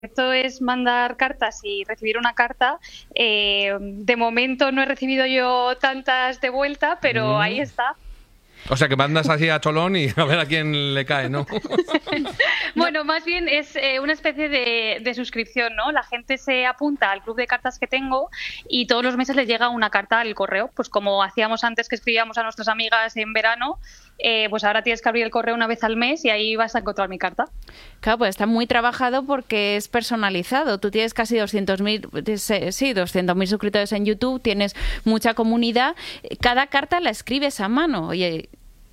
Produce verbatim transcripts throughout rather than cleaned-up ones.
Esto es mandar cartas y recibir una carta. Eh, de momento no he recibido yo tantas de vuelta, pero mm. ahí está. O sea, que mandas así a cholón y a ver a quién le cae, ¿no? Bueno, más bien es eh, una especie de, de suscripción, ¿no? La gente se apunta al club de cartas que tengo y todos los meses les llega una carta al correo. Pues como hacíamos antes que escribíamos a nuestras amigas en verano, eh, pues ahora tienes que abrir el correo una vez al mes y ahí vas a encontrar mi carta. Claro, pues está muy trabajado porque es personalizado. Tú tienes casi doscientos mil, sí, doscientos mil suscriptores en YouTube, tienes mucha comunidad. Cada carta la escribes a mano. Oye,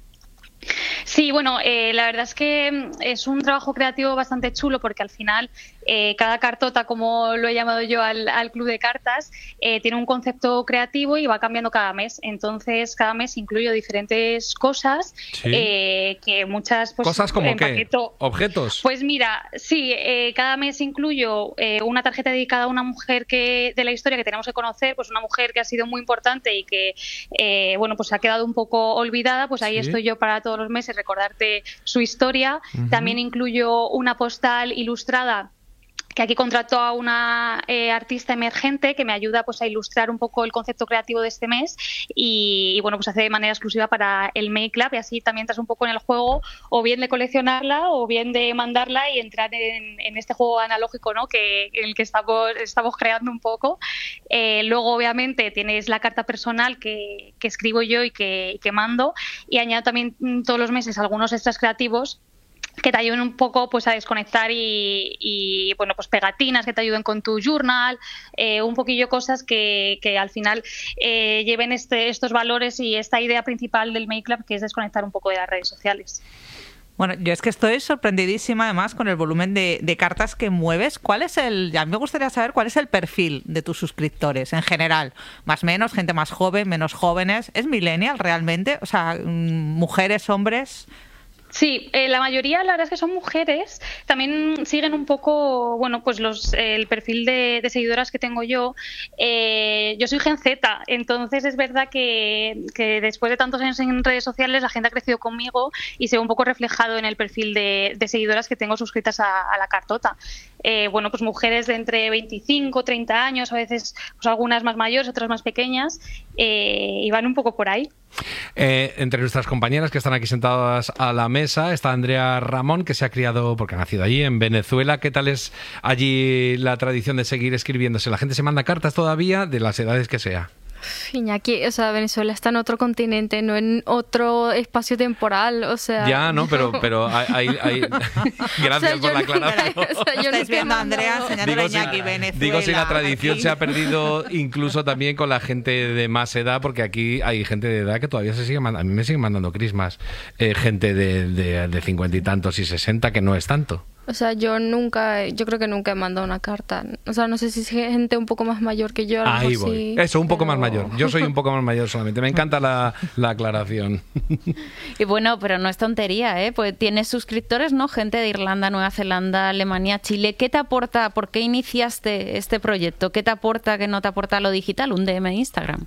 sí, bueno, eh, la verdad es que es un trabajo creativo bastante chulo porque al final eh, cada cartota, como lo he llamado yo al, al club de cartas, eh, tiene un concepto creativo y va cambiando cada mes. Entonces, cada mes incluyo diferentes cosas, sí. eh, que muchas... Pues, ¿Cosas como qué? ¿Objetos? Pues mira, sí, eh, cada mes incluyo eh, una tarjeta dedicada a una mujer que de la historia que tenemos que conocer, pues una mujer que ha sido muy importante y que, eh, bueno, pues ha quedado un poco olvidada, pues ahí sí. estoy yo para todos los meses recordarte su historia. Uh-huh. También incluyo una postal ilustrada que aquí contrató a una eh, artista emergente que me ayuda pues a ilustrar un poco el concepto creativo de este mes y, y bueno, pues hace de manera exclusiva para el Make Club y así también entras un poco en el juego o bien de coleccionarla o bien de mandarla y entrar en, en este juego analógico, ¿no? que en el que estamos, estamos creando un poco. Eh, luego obviamente tienes la carta personal que, que escribo yo y que, que mando y añado también todos los meses algunos extras creativos que te ayuden un poco pues a desconectar y, y bueno pues pegatinas que te ayuden con tu journal, eh, un poquillo cosas que, que al final eh, lleven este, estos valores y esta idea principal del Make Club, que es desconectar un poco de las redes sociales. Bueno, yo es que estoy sorprendidísima además con el volumen de, de cartas que mueves. ¿Cuál es el, a mí me gustaría saber cuál es el perfil de tus suscriptores en general? Más o menos, gente más joven, menos jóvenes. ¿Es millennial realmente? O sea, mujeres, hombres... Sí, eh, la mayoría la verdad es que son mujeres. También siguen un poco, bueno, pues los eh, el perfil de, de seguidoras que tengo yo. Eh, yo soy Gen Z, entonces es verdad que, que después de tantos años en redes sociales la gente ha crecido conmigo y se ve un poco reflejado en el perfil de, de seguidoras que tengo suscritas a, a la cartota. Eh, bueno, pues mujeres de entre veinticinco, treinta años, a veces pues algunas más mayores, otras más pequeñas, eh, y van un poco por ahí. Eh, entre nuestras compañeras que están aquí sentadas a la mesa está Andrea Ramón, que se ha criado, porque ha nacido allí, en Venezuela. ¿Qué tal es allí la tradición de seguir escribiéndose? ¿La gente se manda cartas todavía, de las edades que sea? Iñaki, o sea, Venezuela está en otro continente, no en otro espacio temporal, o sea... Ya, no, pero, pero hay... hay... Gracias o sea, por la aclaración. O sea, yo Estáis viendo a Andrea enseñándole a Iñaki, si, Venezuela. Digo, si la tradición aquí. se ha perdido incluso también con la gente de más edad, porque aquí hay gente de edad que todavía se sigue mandando... A mí me siguen mandando crismas, eh, gente de cincuenta y tantos y sesenta, que no es tanto. O sea, yo nunca, yo creo que nunca he mandado una carta. O sea, no sé si es gente un poco más mayor que yo. Ahí voy. Sí, Eso, un poco pero... más mayor. Yo soy un poco más mayor solamente. Me encanta la, la aclaración. Y bueno, pero no es tontería, ¿eh? Pues tienes suscriptores, ¿no? Gente de Irlanda, Nueva Zelanda, Alemania, Chile. ¿Qué te aporta? ¿Por qué iniciaste este proyecto? ¿Qué te aporta, qué no te aporta lo digital? Un D M en Instagram.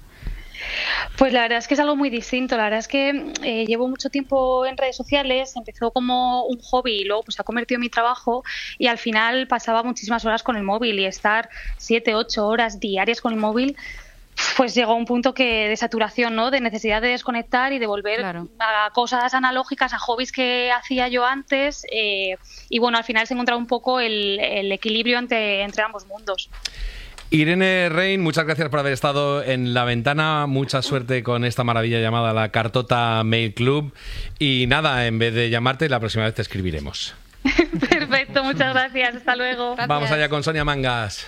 Pues la verdad es que es algo muy distinto. La verdad es que eh, llevo mucho tiempo en redes sociales, empezó como un hobby y luego pues se ha convertido en mi trabajo y al final pasaba muchísimas horas con el móvil y estar siete, ocho horas diarias con el móvil, pues llegó a un punto que de saturación, ¿no? De necesidad de desconectar y de volver claro. a cosas analógicas, a hobbies que hacía yo antes eh, y bueno, al final se ha encontrado un poco el, el equilibrio entre, entre ambos mundos. Irene Rein, muchas gracias por haber estado en La Ventana. Mucha suerte con esta maravilla llamada la Cartota Make Club. Y nada, en vez de llamarte, la próxima vez te escribiremos. Perfecto, muchas gracias. Hasta luego. Gracias. Vamos allá con Sonia Mangas.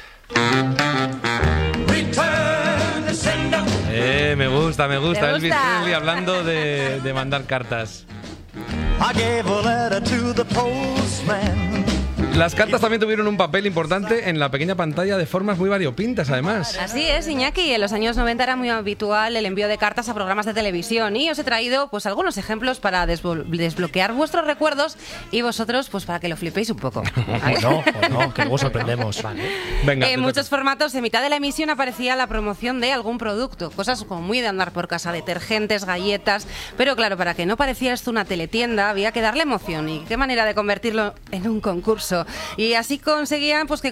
Eh, me gusta, me gusta. ¿Te Elvis gusta? Presley hablando de, de mandar cartas. I gave a letter to the postman. Las cartas también tuvieron un papel importante en la pequeña pantalla de formas muy variopintas, además. Así es, Iñaki. En los años noventa era muy habitual el envío de cartas a programas de televisión y os he traído pues algunos ejemplos para desblo- desbloquear vuestros recuerdos y vosotros pues para que lo flipéis un poco. ¿Vale? No, no, que luego sorprendemos. Vale. Venga, en muchos toca. formatos, en mitad de la emisión aparecía la promoción de algún producto, cosas como muy de andar por casa, detergentes, galletas, pero claro, para que no pareciera esto una teletienda había que darle emoción y qué manera de convertirlo en un concurso. Y así conseguían pues que